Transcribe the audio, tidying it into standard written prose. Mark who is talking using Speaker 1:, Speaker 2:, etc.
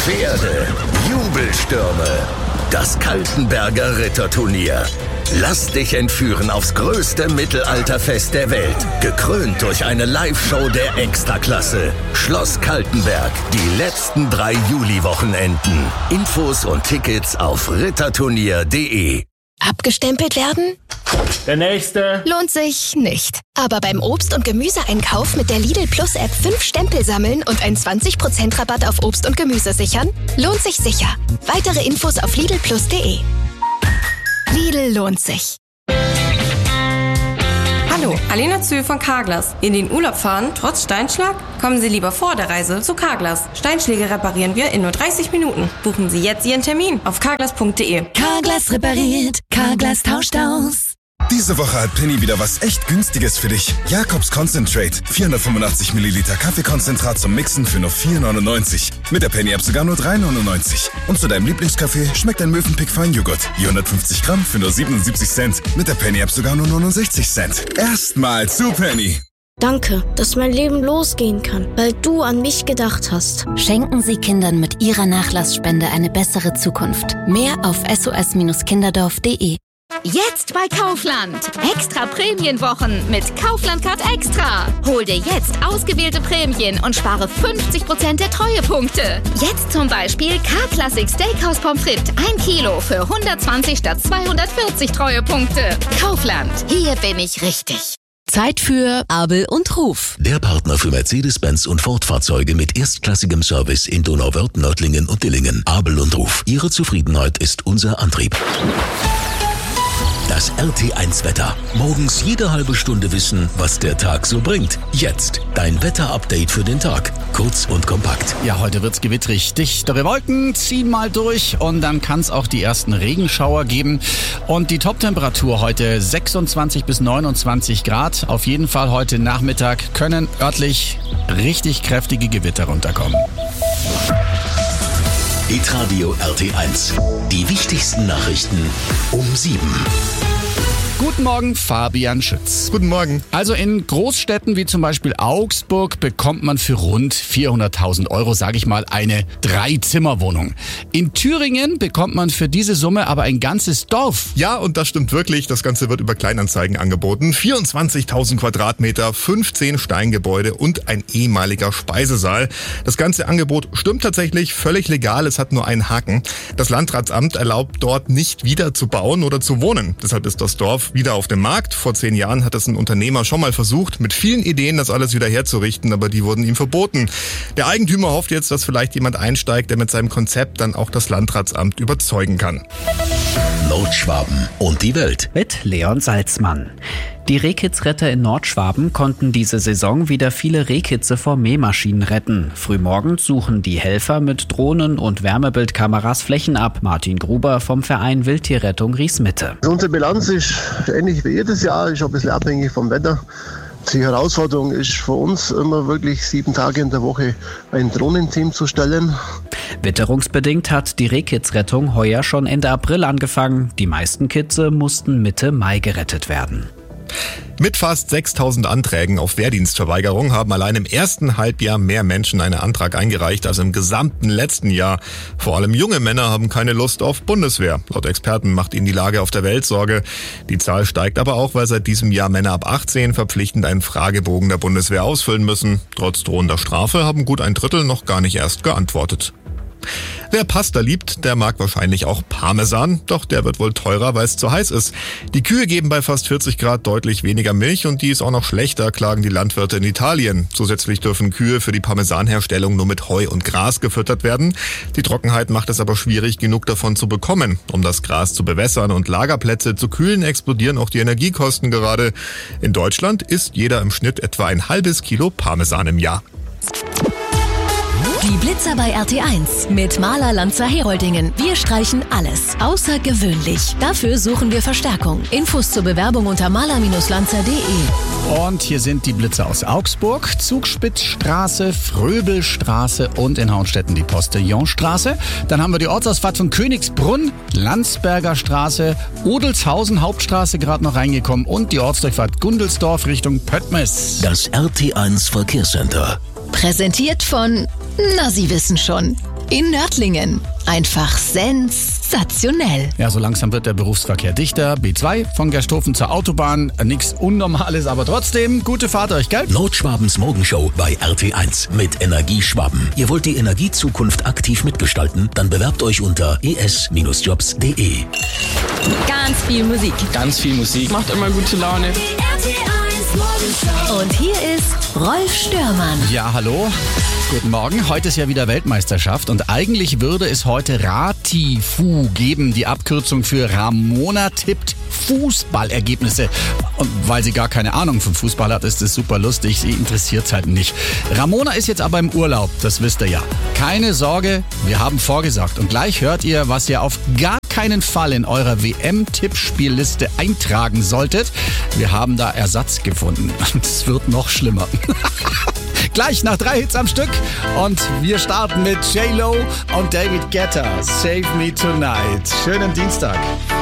Speaker 1: Pferde, Jubelstürme, das Kaltenberger Ritterturnier. Lass dich entführen aufs größte Mittelalterfest der Welt. Gekrönt durch eine Live-Show der Extraklasse. Schloss Kaltenberg, die letzten 3 Juli-Wochenenden. Infos und Tickets auf ritterturnier.de.
Speaker 2: Abgestempelt werden?
Speaker 3: Der nächste.
Speaker 2: Lohnt sich nicht. Aber beim Obst- und Gemüseeinkauf mit der Lidl Plus App 5 Stempel sammeln und einen 20% Rabatt auf Obst und Gemüse sichern? Lohnt sich sicher. Weitere Infos auf lidlplus.de. Lidl lohnt sich.
Speaker 4: Hallo, Alena Zühl von Carglass. In den Urlaub fahren, trotz Steinschlag? Kommen Sie lieber vor der Reise zu Carglass. Steinschläge reparieren wir in nur 30 Minuten. Buchen Sie jetzt Ihren Termin auf carglass.de.
Speaker 2: Carglass repariert, Carglass tauscht aus.
Speaker 5: Diese Woche hat Penny wieder was echt Günstiges für dich. Jakobs Concentrate. 485 Milliliter Kaffeekonzentrat zum Mixen für nur 4,99. Mit der Penny-App sogar nur 3,99. Und zu deinem Lieblingskaffee schmeckt ein Mövenpick Feinjoghurt. 450 Gramm für nur 77 Cent. Mit der Penny-App sogar nur 69 Cent. Erstmal zu Penny.
Speaker 6: Danke, dass mein Leben losgehen kann, weil du an mich gedacht hast.
Speaker 7: Schenken Sie Kindern mit Ihrer Nachlassspende eine bessere Zukunft. Mehr auf sos-kinderdorf.de.
Speaker 8: Jetzt bei Kaufland. Extra Prämienwochen mit Kaufland Card Extra. Hol dir jetzt ausgewählte Prämien und spare 50% der Treuepunkte. Jetzt zum Beispiel K-Classic Steakhouse Pommes frites 1 Kilo für 120 statt 240 Treuepunkte. Kaufland. Hier bin ich richtig.
Speaker 7: Zeit für Abel und Ruf.
Speaker 1: Der Partner für Mercedes-Benz und Ford-Fahrzeuge mit erstklassigem Service in Donauwörth, Nördlingen und Dillingen. Abel und Ruf. Ihre Zufriedenheit ist unser Antrieb. Das RT1-Wetter. Morgens jede halbe Stunde wissen, was der Tag so bringt. Jetzt dein Wetter-Update für den Tag. Kurz und kompakt.
Speaker 9: Ja, heute wird's gewittrig. Dichtere Wolken ziehen mal durch und dann kann es auch die ersten Regenschauer geben. Und die Top-Temperatur heute 26 bis 29 Grad. Auf jeden Fall heute Nachmittag können örtlich richtig kräftige Gewitter runterkommen.
Speaker 1: Hitradio RT1. Die wichtigsten Nachrichten um 7.
Speaker 9: Guten Morgen, Fabian Schütz.
Speaker 10: Guten Morgen.
Speaker 9: Also in Großstädten wie zum Beispiel Augsburg bekommt man für rund 400.000 Euro, sage ich mal, eine 3-Zimmer-Wohnung. In Thüringen bekommt man für diese Summe aber ein ganzes Dorf.
Speaker 10: Ja, und das stimmt wirklich. Das Ganze wird über Kleinanzeigen angeboten. 24.000 Quadratmeter, 15 Steingebäude und ein ehemaliger Speisesaal. Das ganze Angebot stimmt tatsächlich, völlig legal. Es hat nur einen Haken. Das Landratsamt erlaubt dort nicht wieder zu bauen oder zu wohnen. Deshalb ist das Dorf wieder auf dem Markt. Vor 10 Jahren hat es ein Unternehmer schon mal versucht, mit vielen Ideen das alles wieder herzurichten, aber die wurden ihm verboten. Der Eigentümer hofft jetzt, dass vielleicht jemand einsteigt, der mit seinem Konzept dann auch das Landratsamt überzeugen kann.
Speaker 1: Nordschwaben und die Welt.
Speaker 11: Mit Leon Salzmann. Die Rehkitzretter in Nordschwaben konnten diese Saison wieder viele Rehkitze vor Mähmaschinen retten. Frühmorgens suchen die Helfer mit Drohnen und Wärmebildkameras Flächen ab. Martin Gruber vom Verein Wildtierrettung Riesmitte.
Speaker 12: Unsere Bilanz ist ähnlich wie jedes Jahr, ist ein bisschen abhängig vom Wetter. Die Herausforderung ist für uns immer wirklich 7 Tage in der Woche ein Drohnenteam zu stellen.
Speaker 11: Witterungsbedingt hat die Rehkitzrettung heuer schon Ende April angefangen. Die meisten Kitze mussten Mitte Mai gerettet werden.
Speaker 10: Mit fast 6.000 Anträgen auf Wehrdienstverweigerung haben allein im ersten Halbjahr mehr Menschen einen Antrag eingereicht als im gesamten letzten Jahr. Vor allem junge Männer haben keine Lust auf Bundeswehr. Laut Experten macht ihnen die Lage auf der Welt Sorge. Die Zahl steigt aber auch, weil seit diesem Jahr Männer ab 18 verpflichtend einen Fragebogen der Bundeswehr ausfüllen müssen. Trotz drohender Strafe haben gut ein Drittel noch gar nicht erst geantwortet. Wer Pasta liebt, der mag wahrscheinlich auch Parmesan, doch der wird wohl teurer, weil es zu heiß ist. Die Kühe geben bei fast 40 Grad deutlich weniger Milch und die ist auch noch schlechter, klagen die Landwirte in Italien. Zusätzlich dürfen Kühe für die Parmesanherstellung nur mit Heu und Gras gefüttert werden. Die Trockenheit macht es aber schwierig, genug davon zu bekommen. Um das Gras zu bewässern und Lagerplätze zu kühlen, explodieren auch die Energiekosten gerade. In Deutschland isst jeder im Schnitt etwa ein halbes Kilo Parmesan im Jahr.
Speaker 2: Die Blitzer bei RT1 mit Maler Lanzer Heroldingen. Wir streichen alles außergewöhnlich. Dafür suchen wir Verstärkung. Infos zur Bewerbung unter maler-lanzer.de.
Speaker 9: Und hier sind die Blitzer aus Augsburg, Zugspitzstraße, Fröbelstraße und in Hauenstetten die Postillonstraße. Dann haben wir die Ortsausfahrt von Königsbrunn, Landsberger Straße, Odelshausen Hauptstraße gerade noch reingekommen und die Ortsdurchfahrt Gundelsdorf Richtung Pöttmes.
Speaker 1: Das RT1 Verkehrscenter.
Speaker 2: Präsentiert von, na, Sie wissen schon,
Speaker 13: in Nördlingen. Einfach sensationell.
Speaker 9: Ja, so langsam wird der Berufsverkehr dichter. B2 von Gersthofen zur Autobahn. Nichts Unnormales, aber trotzdem gute Fahrt euch, gell?
Speaker 14: Nordschwabens Morgenshow bei RT1 mit Energieschwaben. Ihr wollt die Energiezukunft aktiv mitgestalten? Dann bewerbt euch unter es-jobs.de.
Speaker 13: Ganz viel Musik.
Speaker 9: Ganz viel Musik.
Speaker 15: Macht immer gute Laune.
Speaker 13: Und hier ist Rolf Störmann.
Speaker 9: Ja, hallo. Guten Morgen. Heute ist ja wieder Weltmeisterschaft und eigentlich würde es heute Ratifu geben, die Abkürzung für Ramona tippt Fußballergebnisse. Und weil sie gar keine Ahnung vom Fußball hat, ist es super lustig. Sie interessiert es halt nicht. Ramona ist jetzt aber im Urlaub, das wisst ihr ja. Keine Sorge, wir haben vorgesorgt. Und gleich hört ihr, was ihr auf gar keinen Fall in eurer WM-Tippspielliste eintragen solltet. Wir haben da Ersatz gefunden. Und es wird noch schlimmer. Gleich nach 3 Hits am Stück und wir starten mit J-Lo und David Guetta. Save Me Tonight. Schönen Dienstag.